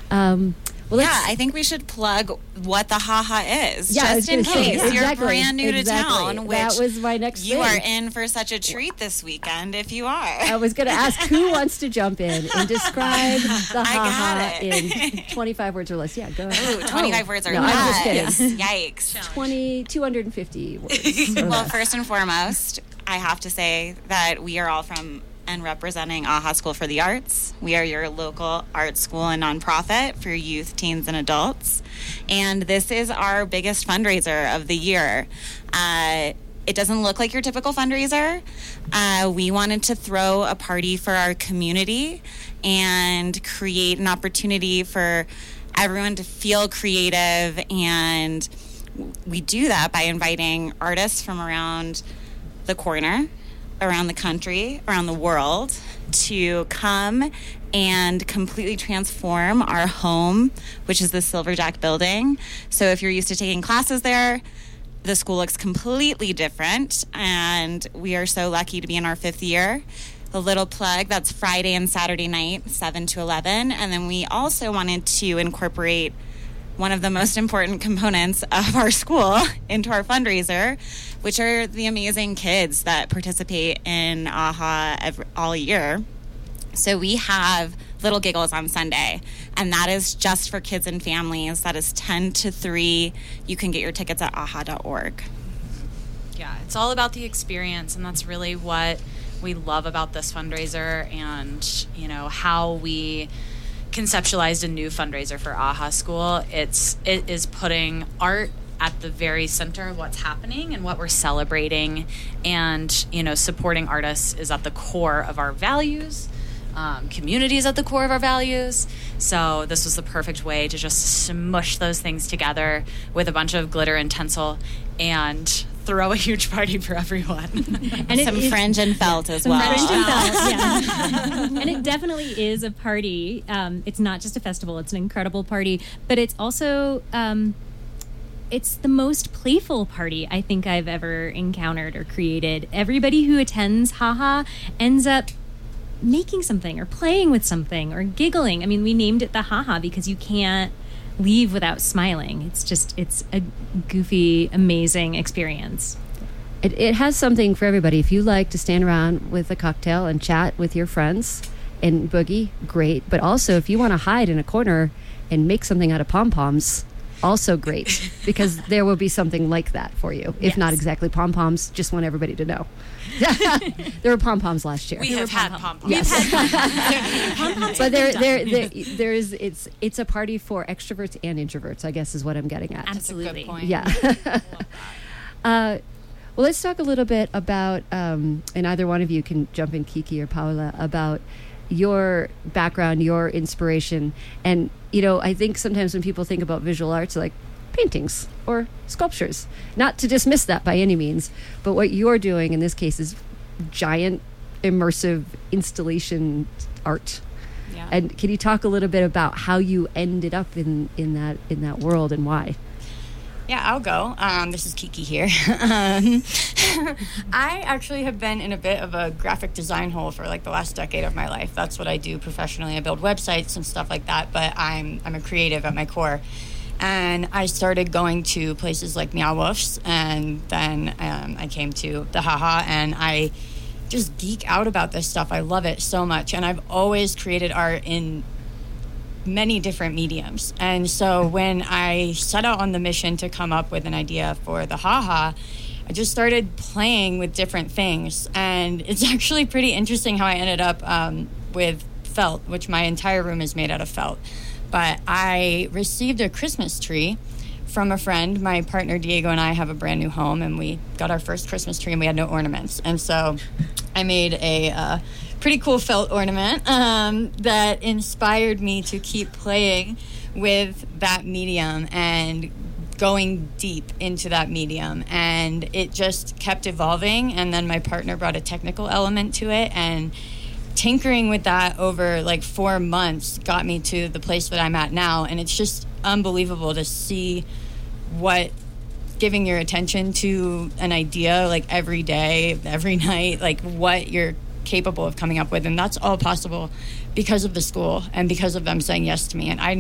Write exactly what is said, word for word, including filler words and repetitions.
Um, well, yeah, I think we should plug what the HaHa is, yeah, just in say, case exactly, you're brand new exactly. to town, which that was my next you thing. are in for such a treat this weekend if you are. I was going to ask who wants to jump in and describe the I HaHa in twenty-five words or less. Yeah, go ahead. Ooh, twenty-five words or no, less. I'm just kidding. Yikes. twenty, two hundred fifty words. or Well, less. first and foremost, I have to say that we are all from and representing AHA School for the Arts. We are your local art school and nonprofit for youth, teens, and adults. And this is our biggest fundraiser of the year. Uh, it doesn't look like your typical fundraiser. Uh, we wanted to throw a party for our community and create an opportunity for everyone to feel creative. And we do that by inviting artists from around the corner, around the country, around the world, to come and completely transform our home, which is the Silverjack building. So if you're used to taking classes there, the school looks completely different, and we are so lucky to be in our fifth year. A little plug, that's Friday and Saturday night, seven to eleven, and then we also wanted to incorporate one of the most important components of our school into our fundraiser, which are the amazing kids that participate in AHA every, all year. So we have Little Giggles on Sunday, and that is just for kids and families. That is ten to three. You can get your tickets at a h a dot org. Yeah, it's all about the experience, and that's really what we love about this fundraiser, and, you know, how we conceptualized a new fundraiser for AHA School. It's it is putting art at the very center of what's happening and what we're celebrating, and, you know, supporting artists is at the core of our values. Um, community is at the core of our values. So this was the perfect way to just smush those things together with a bunch of glitter and tinsel and throw a huge party for everyone. And some it, fringe and felt as well. Fringe and felt, yeah. And it definitely is a party. Um, it's not just a festival. It's an incredible party. But it's also, um, it's the most playful party I think I've ever encountered or created. Everybody who attends HaHa ends up making something or playing with something or giggling. I mean, we named it the HaHa because you can't leave without smiling. It's just, it's a goofy, amazing experience. It, it has something for everybody. If you like to stand around with a cocktail and chat with your friends and boogie, great. But also, if you want to hide in a corner and make something out of pom-poms, also great, because there will be something like that for you. If yes. not exactly pom-poms, just want everybody to know. There were pom-poms last year. We have had pom-poms. Yes. We've had pom-poms. But there, there, there, there is. It's it's a party for extroverts and introverts, I guess, is what I'm getting at. Absolutely. That's a good point. Yeah. uh, well, let's talk a little bit about, um, and either one of you can jump in, Kiki or Paula, about your background, your inspiration. And, you know, I think sometimes when people think about visual arts, like paintings or sculptures, not to dismiss that by any means, but what you're doing in this case is giant immersive installation art. Yeah. And can you talk a little bit about how you ended up in, in that in that world and why? Yeah, I'll go. Um, this is Kiki here. um, I actually have been in a bit of a graphic design hole for like the last decade of my life. That's what I do professionally. I build websites and stuff like that, but I'm I'm a creative at my core. And I started going to places like Meow Wolf's, and then um, I came to the HaHa, and I just geek out about this stuff. I love it so much, and I've always created art in many different mediums. And so when I set out on the mission to come up with an idea for the HaHa, I just started playing with different things. And it's actually pretty interesting how I ended up um, with felt, which my entire room is made out of felt. But I received a Christmas tree from a friend. My partner Diego and I have a brand new home, and we got our first Christmas tree and we had no ornaments. And so I made a uh, pretty cool felt ornament um, that inspired me to keep playing with that medium and going deep into that medium. And it just kept evolving. And then my partner brought a technical element to it, and tinkering with that over like four months got me to the place that I'm at now. And it's just unbelievable to see what giving your attention to an idea like every day, every night, like what you're capable of coming up with. And that's all possible because of the school and because of them saying yes to me. And I